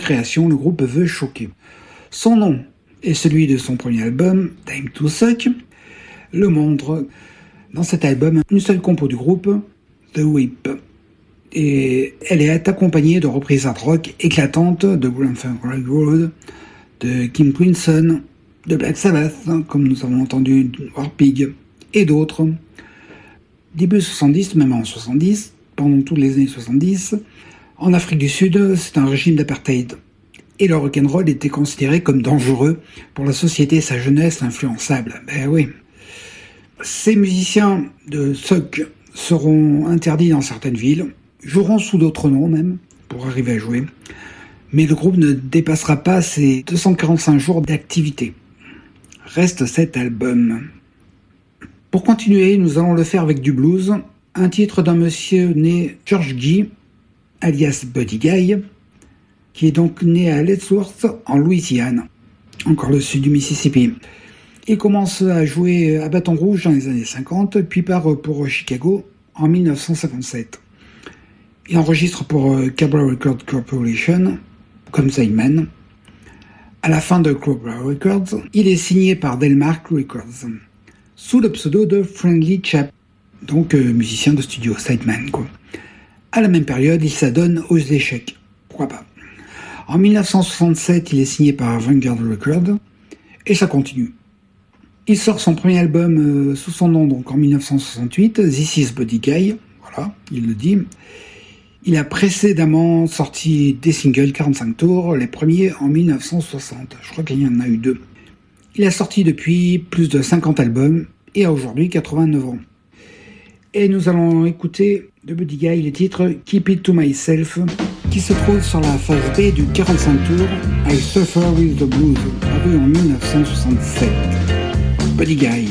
création, le groupe veut choquer. Son nom est celui de son premier album, Time to Suck, le montre. Dans cet album, une seule compo du groupe, The Whip. Et elle est accompagnée de reprises hard rock éclatantes de Grand Funk Railroad, de King Crimson, de Black Sabbath, comme nous avons entendu War Pig, et d'autres. Début 70, même en 70, pendant toutes les années 70, en Afrique du Sud, c'est un régime d'apartheid. Et le rock'n'roll était considéré comme dangereux pour la société et sa jeunesse influençable. Ben oui. Ces musiciens de Suck seront interdits dans certaines villes, joueront sous d'autres noms même, pour arriver à jouer. Mais le groupe ne dépassera pas ses 245 jours d'activité. Reste cet album. Pour continuer, nous allons le faire avec du blues, un titre d'un monsieur né George Guy, alias Buddy Guy, qui est donc né à Leadsworth, en Louisiane, encore le sud du Mississippi. Il commence à jouer à Bâton Rouge dans les années 50, puis part pour Chicago en 1957. Il enregistre pour Cobra Record Corporation, comme sideman. À la fin de Cobra Records, il est signé par Delmark Records, sous le pseudo de Friendly Chap, donc musicien de studio, sideman, quoi. À la même période, il s'adonne aux échecs. Pourquoi pas. En 1967, il est signé par Vanguard Records, et ça continue. Il sort son premier album sous son nom, donc en 1968, This is Buddy Guy, voilà, il le dit. Il a précédemment sorti des singles 45 tours, les premiers en 1960. Je crois qu'il y en a eu 2. Il a sorti depuis plus de 50 albums et a aujourd'hui 89 ans. Et nous allons écouter de Buddy Guy les titres Keep It To Myself, qui se trouve sur la phase B du 45 tours I Suffer With The Blues, paru en 1967. Buddy Guy.